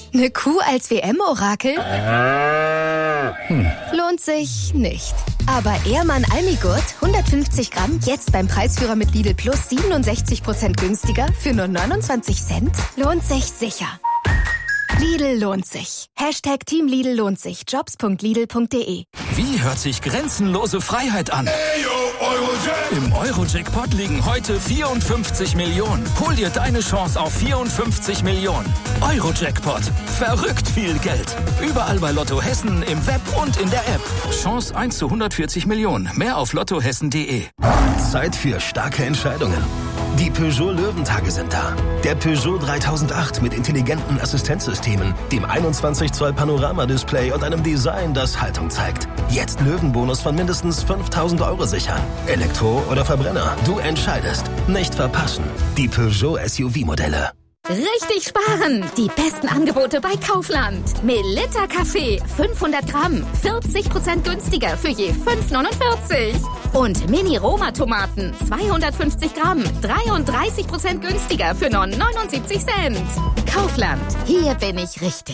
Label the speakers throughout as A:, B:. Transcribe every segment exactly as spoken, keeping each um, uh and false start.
A: Eine Kuh als W M-Orakel? Hm. Lohnt sich nicht. Aber Ehrmann Almigurt, hundertfünfzig Gramm, jetzt beim Preisführer mit Lidl Plus siebenundsechzig Prozent günstiger für nur neunundzwanzig Cent? Lohnt sich sicher. Lidl lohnt sich. Hashtag Team Lidl lohnt sich. Jobs punkt lidl punkt de.
B: Wie hört sich grenzenlose Freiheit an? Im Euro-Jackpot liegen heute vierundfünfzig Millionen. Hol dir deine Chance auf vierundfünfzig Millionen. Euro-Jackpot. Verrückt viel Geld. Überall bei Lotto Hessen, im Web und in der App. Chance eins zu hundertvierzig Millionen. Mehr auf lottohessen punkt de.
C: Zeit für starke Entscheidungen. Die Peugeot Löwentage sind da. Der Peugeot dreitausendacht mit intelligenten Assistenzsystemen, dem einundzwanzig Zoll Panoramadisplay und einem Design, das Haltung zeigt. Jetzt Löwenbonus von mindestens fünftausend Euro sichern. Elektro oder Verbrenner, du entscheidest. Nicht verpassen. Die Peugeot S U V-Modelle.
A: Richtig sparen! Die besten Angebote bei Kaufland. Melitta Kaffee, fünfhundert Gramm, vierzig Prozent günstiger für je fünf neunundvierzig. Und Mini-Roma-Tomaten, zweihundertfünfzig Gramm, dreiunddreißig Prozent günstiger für nur neunundsiebzig Cent. Kaufland, hier bin ich richtig.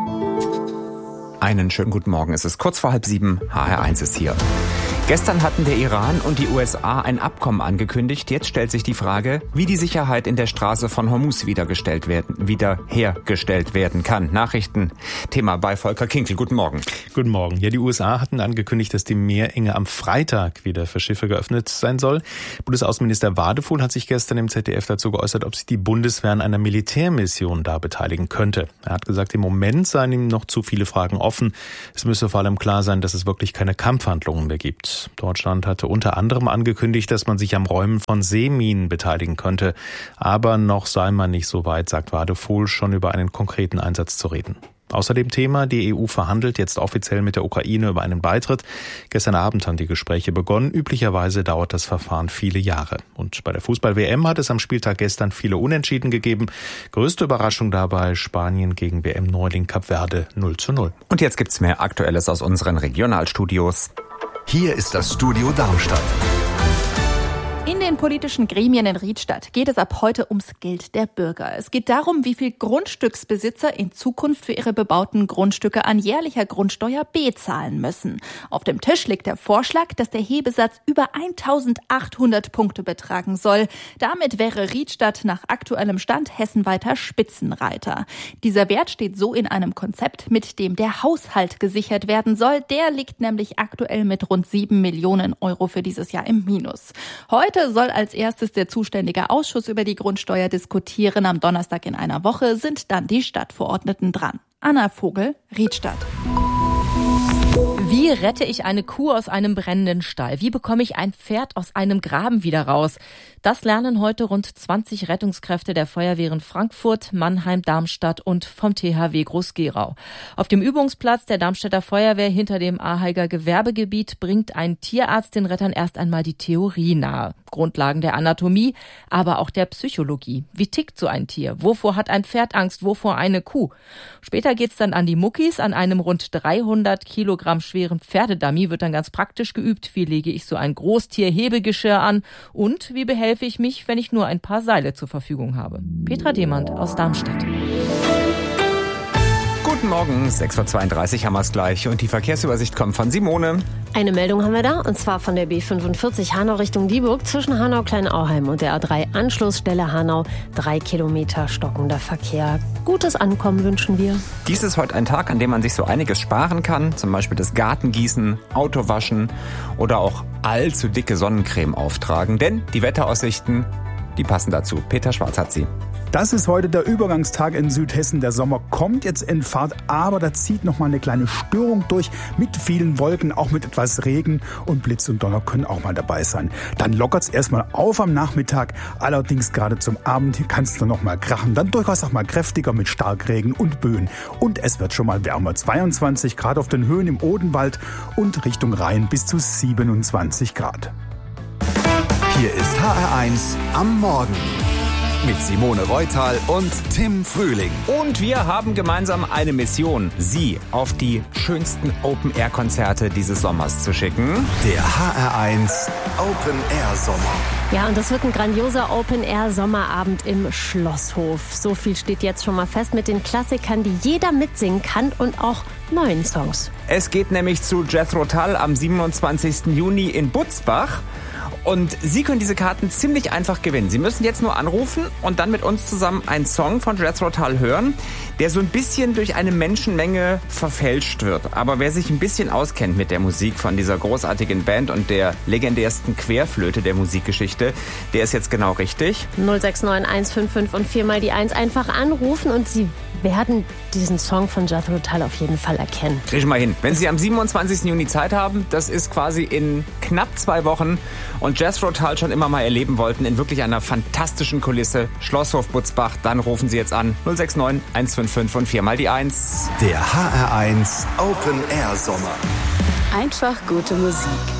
D: Einen schönen guten Morgen, es ist kurz vor halb sieben, H R eins ist hier. Gestern hatten der Iran und die U S A ein Abkommen angekündigt. Jetzt stellt sich die Frage, wie die Sicherheit in der Straße von Hormuz wiedergestellt werden, wiederhergestellt werden kann. Nachrichten, Thema bei Volker Kinkel. Guten Morgen.
E: Guten Morgen. Ja, die U S A hatten angekündigt, dass die Meerenge am Freitag wieder für Schiffe geöffnet sein soll. Bundesaußenminister Wadefuhl hat sich gestern im Z D F dazu geäußert, ob sich die Bundeswehr an einer Militärmission da beteiligen könnte. Er hat gesagt, im Moment seien ihm noch zu viele Fragen offen. Es müsse vor allem klar sein, dass es wirklich keine Kampfhandlungen mehr gibt. Deutschland hatte unter anderem angekündigt, dass man sich am Räumen von Seeminen beteiligen könnte. Aber noch sei man nicht so weit, sagt Wadefuhl, schon über einen konkreten Einsatz zu reden. Außerdem Thema, die E U verhandelt jetzt offiziell mit der Ukraine über einen Beitritt. Gestern Abend haben die Gespräche begonnen. Üblicherweise dauert das Verfahren viele Jahre. Und bei der Fußball-W M hat es am Spieltag gestern viele Unentschieden gegeben. Größte Überraschung dabei Spanien gegen W M-Neuling Kap Verde null zu null.
D: Und jetzt gibt's mehr Aktuelles aus unseren Regionalstudios.
C: Hier ist das Studio Darmstadt.
F: In den politischen Gremien in Riedstadt geht es ab heute ums Geld der Bürger. Es geht darum, wie viel Grundstücksbesitzer in Zukunft für ihre bebauten Grundstücke an jährlicher Grundsteuer B zahlen müssen. Auf dem Tisch liegt der Vorschlag, dass der Hebesatz über eintausendachthundert Punkte betragen soll. Damit wäre Riedstadt nach aktuellem Stand hessenweiter Spitzenreiter. Dieser Wert steht so in einem Konzept, mit dem der Haushalt gesichert werden soll. Der liegt nämlich aktuell mit rund sieben Millionen Euro für dieses Jahr im Minus. Heute soll als erstes der zuständige Ausschuss über die Grundsteuer diskutieren. Am Donnerstag in einer Woche sind dann die Stadtverordneten dran. Anna Vogel, Riedstadt.
G: Wie rette ich eine Kuh aus einem brennenden Stall? Wie bekomme ich ein Pferd aus einem Graben wieder raus? Das lernen heute rund zwanzig Rettungskräfte der Feuerwehren Frankfurt, Mannheim, Darmstadt und vom T H W Groß-Gerau. Auf dem Übungsplatz der Darmstädter Feuerwehr hinter dem Aheiger Gewerbegebiet bringt ein Tierarzt den Rettern erst einmal die Theorie nahe. Grundlagen der Anatomie, aber auch der Psychologie. Wie tickt so ein Tier? Wovor hat ein Pferd Angst? Wovor eine Kuh? Später geht's dann an die Muckis. An einem rund dreihundert Kilogramm schweren Pferdedummy wird dann ganz praktisch geübt. Wie lege ich so ein Großtier-Hebegeschirr an? Und wie behelfe ich mich, wenn ich nur ein paar Seile zur Verfügung habe? Petra Demand aus Darmstadt.
D: Guten Morgen, sechs Uhr zweiunddreißig haben wir es gleich und die Verkehrsübersicht kommt von Simone.
H: Eine Meldung haben wir da, und zwar von der B fünfundvierzig Hanau Richtung Dieburg zwischen Hanau-Kleinauheim und der A drei Anschlussstelle Hanau. Drei Kilometer stockender Verkehr. Gutes Ankommen wünschen wir.
D: Dies ist heute ein Tag, an dem man sich so einiges sparen kann, zum Beispiel das Gartengießen, Autowaschen oder auch allzu dicke Sonnencreme auftragen, denn die Wetteraussichten, die passen dazu. Peter Schwarz hat sie.
I: Das ist heute der Übergangstag in Südhessen. Der Sommer kommt jetzt in Fahrt, aber da zieht noch mal eine kleine Störung durch mit vielen Wolken, auch mit etwas Regen, und Blitz und Donner können auch mal dabei sein. Dann lockert es erstmal auf am Nachmittag, allerdings gerade zum Abend kann es dann noch mal krachen, dann durchaus auch mal kräftiger mit Starkregen und Böen. Und es wird schon mal wärmer, zweiundzwanzig Grad auf den Höhen im Odenwald und Richtung Rhein bis zu siebenundzwanzig Grad.
C: Hier ist H R eins am Morgen.
J: mit Simone Reutal und Tim Frühling.
D: Und wir haben gemeinsam eine Mission, Sie auf die schönsten Open-Air-Konzerte dieses Sommers zu schicken.
J: Der H R eins Open Air Sommer.
H: Ja, und das wird ein grandioser Open-Air-Sommerabend im Schlosshof. So viel steht jetzt schon mal fest mit den Klassikern, die jeder mitsingen kann und auch neuen Songs.
D: Es geht nämlich zu Jethro Tull am siebenundzwanzigsten Juni in Butzbach. Und Sie können diese Karten ziemlich einfach gewinnen. Sie müssen jetzt nur anrufen und dann mit uns zusammen einen Song von Jethro Tull hören, der so ein bisschen durch eine Menschenmenge verfälscht wird. Aber wer sich ein bisschen auskennt mit der Musik von dieser großartigen Band und der legendärsten Querflöte der Musikgeschichte, der ist jetzt genau richtig.
H: null sechs neun eins fünf fünf und viermal die eins einfach anrufen und Sie werden diesen Song von Jethro Tull auf jeden Fall erkennen.
D: Krieg ich mal hin. Wenn Sie am siebenundzwanzigsten Juni Zeit haben, das ist quasi in knapp zwei Wochen und Jethro Tull schon immer mal erleben wollten in wirklich einer fantastischen Kulisse, Schlosshof Butzbach, dann rufen Sie jetzt an null sechs neun eins fünf fünf und viermal die eins.
J: Der H R eins Open Air Sommer.
K: Einfach gute Musik.